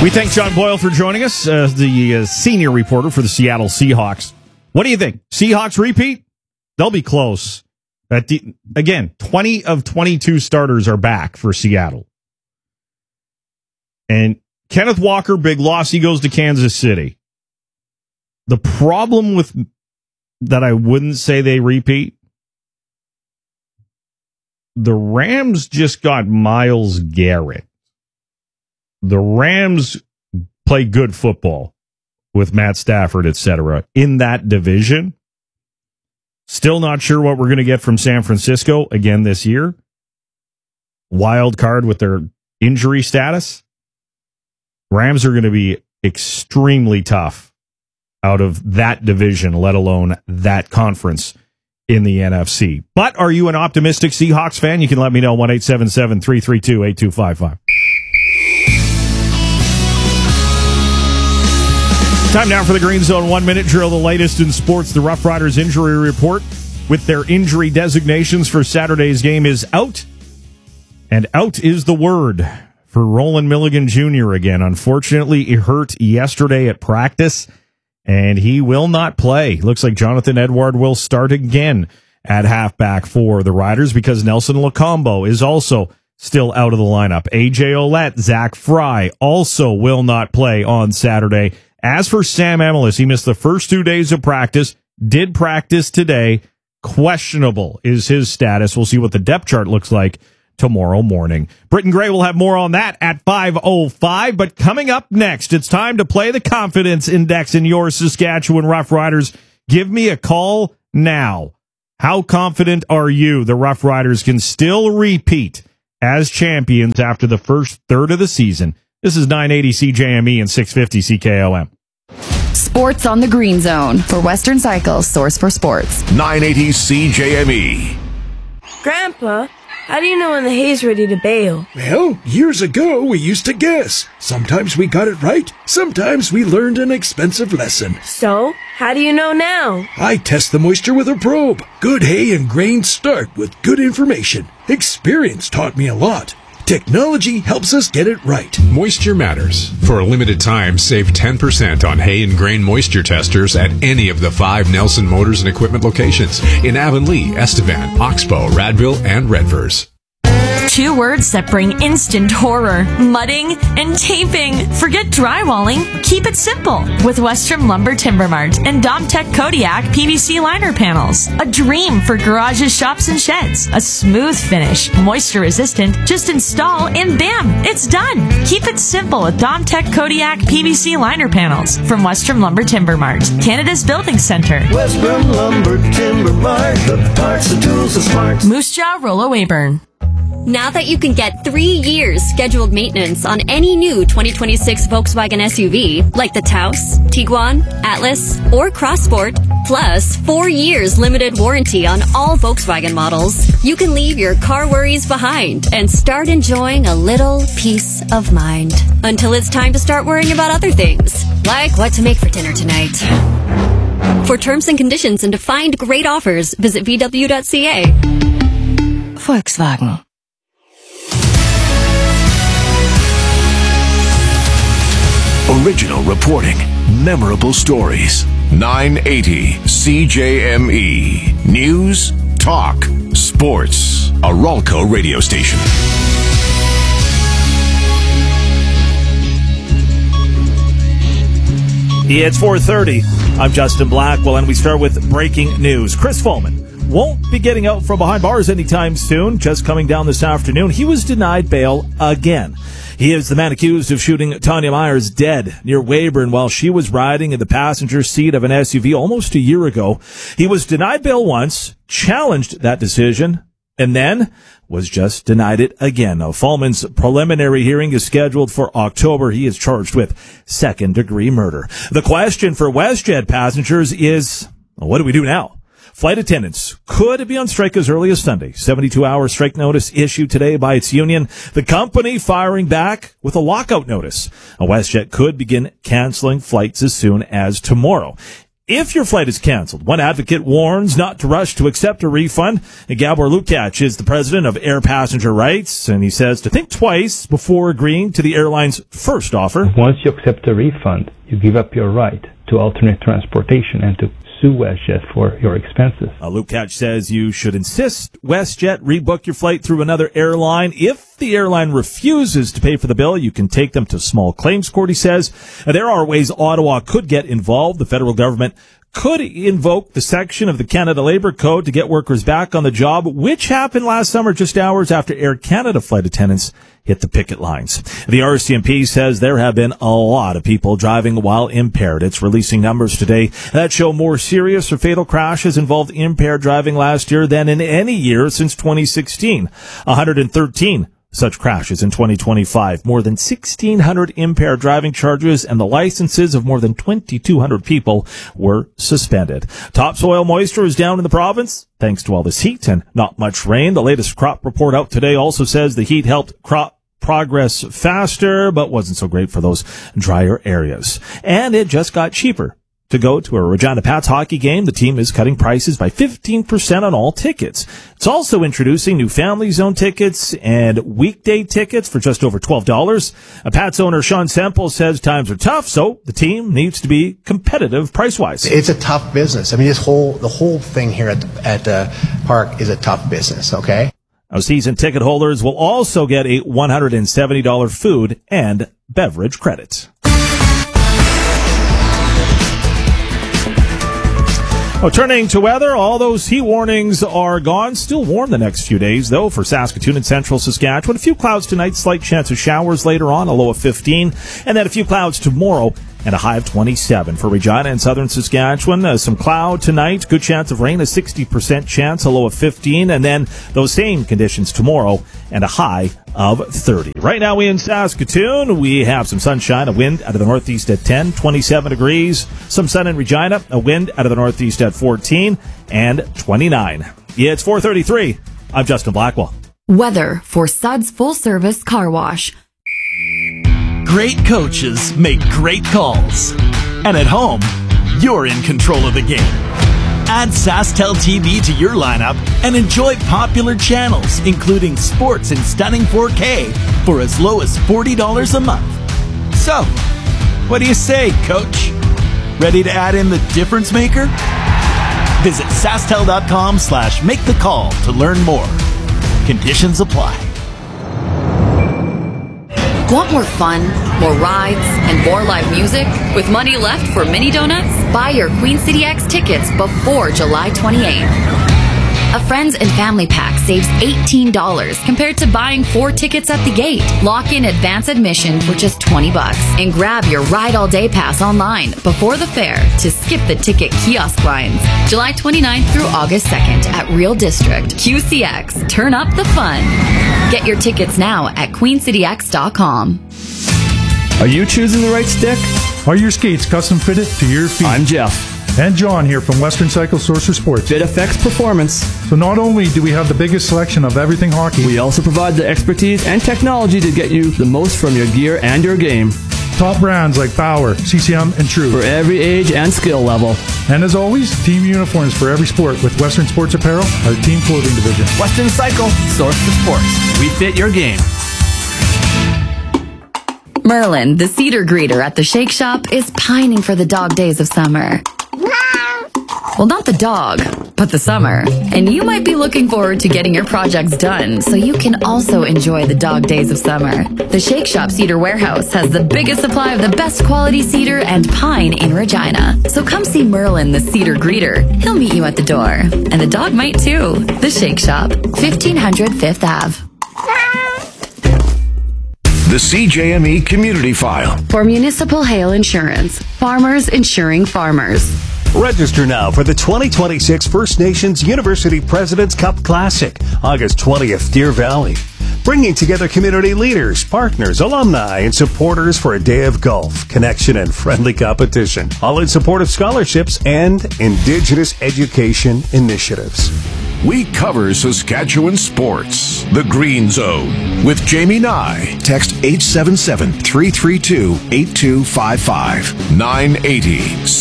We thank John Boyle for joining us, the senior reporter for the Seattle Seahawks. What do you think? Seahawks repeat? They'll be close. Again, 20 of 22 starters are back for Seattle. And Kenneth Walker, big loss. He goes to Kansas City. The problem with that, I wouldn't say they repeat. The Rams just got Myles Garrett. The Rams play good football with Matt Stafford, etc. in that division. Still not sure what we're going to get from San Francisco again this year. Wild card with their injury status. Rams are going to be extremely tough out of that division, let alone that conference in the NFC. But are you an optimistic Seahawks fan? You can let me know, 1-877-332-8255. Time now for the Green Zone 1-minute drill, the latest in sports. The Rough Riders injury report with their injury designations for Saturday's game is out. And out is the word for Roland Milligan Jr. again. Unfortunately, he hurt yesterday at practice, and he will not play. Looks like Jonathan Edward will start again at halfback for the Riders because Nelson Locombo is also still out of the lineup. A.J. Ouellette, Zach Fry also will not play on Saturday. As for Sam Emilus, he missed the first 2 days of practice, did practice today. Questionable is his status. We'll see what the depth chart looks like tomorrow morning. Britton Gray will have more on that at 5:05. But coming up next, it's time to play the Confidence Index in your Saskatchewan Rough Riders. Give me a call now. How confident are you the Rough Riders can still repeat as champions after the first third of the season? This is 980 CJME and 650 CKOM. Sports on the Green Zone for Western Cycle's source for sports. 980 CJME. Grandpa, how do you know when the hay's ready to bale? Well, years ago we used to guess. Sometimes we got it right, sometimes we learned an expensive lesson. So, how do you know now? I test the moisture with a probe. Good hay and grain start with good information. Experience taught me a lot. Technology helps us get it right. Moisture matters. For a limited time, save 10% on hay and grain moisture testers at any of the 5 Nelson Motors and Equipment locations in Avonlea, Estevan, Oxbow, Radville, and Redvers. 2 words that bring instant horror: mudding and taping. Forget drywalling. Keep it simple with Western Lumber Timber Mart and Domtech Kodiak PVC liner panels. A dream for garages, shops, and sheds. A smooth finish, moisture resistant. Just install and bam, it's done. Keep it simple with Domtech Kodiak PVC liner panels from Western Lumber Timber Mart, Canada's building center. Western Lumber Timber Mart, the parts, the tools, the smarts. Moose Jaw, Rollo Weyburn. Now that you can get 3 years scheduled maintenance on any new 2026 Volkswagen SUV, like the Taos, Tiguan, Atlas, or Crossport, plus 4 years limited warranty on all Volkswagen models, you can leave your car worries behind and start enjoying a little peace of mind. Until it's time to start worrying about other things, like what to make for dinner tonight. For terms and conditions and to find great offers, visit VW.ca. Volkswagen. Original reporting, memorable stories. 980 CJME. News, talk, sports. A Ralco radio station. Yeah, it's 4:30. I'm Justin Blackwell, and we start with breaking news. Chris Foreman won't be getting out from behind bars anytime soon. Just coming down this afternoon, he was denied bail again. He is the man accused of shooting Tanya Myers dead near Weyburn while she was riding in the passenger seat of an SUV almost a year ago. He was denied bail once, challenged that decision, and then was just denied it again. Now, Foreman's preliminary hearing is scheduled for October. He is charged with second-degree murder. The question for WestJet passengers is, well, what do we do now? Flight attendants could be on strike as early as Sunday. 72-hour strike notice issued today by its union. The company firing back with a lockout notice. WestJet could begin canceling flights as soon as tomorrow. if your flight is canceled. One advocate warns not to rush to accept a refund. Gabor Lukács is the president of Air Passenger Rights, and he says to think twice before agreeing to the airline's first offer. Once you accept a refund, you give up your right to alternate transportation and to sue WestJet for your expenses. Lukács says you should insist WestJet rebook your flight through another airline. If the airline refuses to pay for the bill, you can take them to small claims court, he says. There are ways Ottawa could get involved. The federal government could invoke the section of the Canada Labour Code to get workers back on the job, which happened last summer just hours after Air Canada flight attendants hit the picket lines. The RCMP says there have been a lot of people driving while impaired. It's releasing numbers today that show more serious or fatal crashes involved impaired driving last year than in any year since 2016. 113 such crashes in 2025. More than 1,600 impaired driving charges and the licenses of more than 2,200 people were suspended. Topsoil moisture is down in the province thanks to all this heat and not much rain. The latest crop report out today also says the heat helped crop progress faster, but wasn't so great for those drier areas. And it just got cheaper to go to a Regina Pats hockey game. The team is cutting prices by 15% on all tickets. It's also introducing new Family Zone tickets and weekday tickets for just over $12. Pats owner Sean Semple says times are tough, so the team needs to be competitive price-wise. It's a tough business. I mean, the whole thing here at the park is a tough business, okay? Now, season ticket holders will also get a $170 food and beverage credit. Well, turning to weather, all those heat warnings are gone. Still warm the next few days, though, for Saskatoon and central Saskatchewan. A few clouds tonight, slight chance of showers later on, a low of 15. And then a few clouds tomorrow and a high of 27. For Regina and southern Saskatchewan, some cloud tonight, good chance of rain, a 60% chance, a low of 15. And then those same conditions tomorrow and a high of 30. Right now we in Saskatoon, we have some sunshine, a wind out of the northeast at 10, 27 degrees. Some sun in Regina, a wind out of the northeast at 14 and 29. Yeah, it's 4:33. I'm Justin Blackwell. Weather for Suds Full Service Car Wash. Great coaches make great calls. And at home, you're in control of the game. Add SaskTel TV to your lineup and enjoy popular channels, including sports in stunning 4K for as low as $40 a month. So, what do you say, Coach? Ready to add in the difference maker? Visit SaskTel.com/make-the-call to learn more. Conditions apply. Want more fun, more rides, and more live music? With money left for mini donuts? Buy your Queen City X tickets before July 28th. A friends and family pack saves $18 compared to buying 4 tickets at the gate. Lock in advance admission for just $20 and grab your Ride All Day pass online before the fair to skip the ticket kiosk lines. July 29th through August 2nd at Real District. QCX. Turn up the fun. Get your tickets now at queencityx.com. Are you choosing the right stick? Are your skates custom fitted to your feet? I'm Jeff. And John here from Western Cycle Source for Sports. Fit affects performance. So not only do we have the biggest selection of everything hockey, we also provide the expertise and technology to get you the most from your gear and your game. Top brands like Bauer, CCM, and True. For every age and skill level. And as always, team uniforms for every sport with Western Sports Apparel, our team clothing division. Western Cycle Source for Sports. We fit your game. Merlin, the cedar greeter at the Shake Shop, is pining for the dog days of summer. Well, not the dog, but the summer. And you might be looking forward to getting your projects done so you can also enjoy the dog days of summer. The Shake Shop Cedar Warehouse has the biggest supply of the best quality cedar and pine in Regina. So come see Merlin, the cedar greeter. He'll meet you at the door. And the dog might too. The Shake Shop, 1500 Fifth Ave. The CJME Community File. For Municipal Hail Insurance, farmers insuring farmers. Register now for the 2026 First Nations University President's Cup Classic, August 20th, Deer Valley. Bringing together community leaders, partners, alumni, and supporters for a day of golf, connection, and friendly competition. All in support of scholarships and Indigenous education initiatives. We cover Saskatchewan sports. The Green Zone with Jamie Nye. Text 877-332-8255. 980